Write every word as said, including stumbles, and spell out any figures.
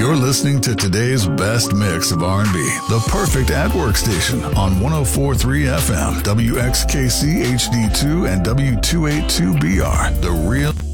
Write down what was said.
You're listening to today's best mix of R and B, the perfect at-work station on one oh four point three F M, W X K C H D two and W two eighty-two B R, the real...